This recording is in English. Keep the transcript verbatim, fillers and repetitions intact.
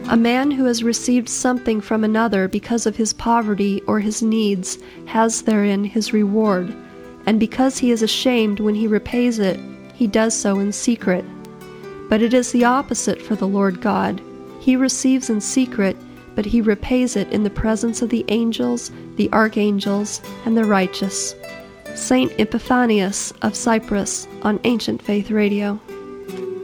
A man who has received something from another because of his poverty or his needs has therein his reward, and because he is ashamed when he repays it, he does so in secret. But it is the opposite for the Lord God. He receives in secret, but he repays it in the presence of the angels, the archangels, and the righteous. Saint Epiphanius of Cyprus on Ancient Faith Radio.